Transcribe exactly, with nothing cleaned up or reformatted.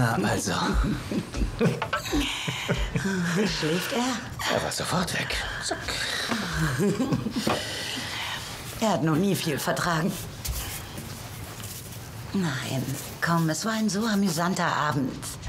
Na also. Schläft er? Er war sofort weg. Zack. Er hat noch nie viel vertragen. Nein, komm, es war ein so amüsanter Abend.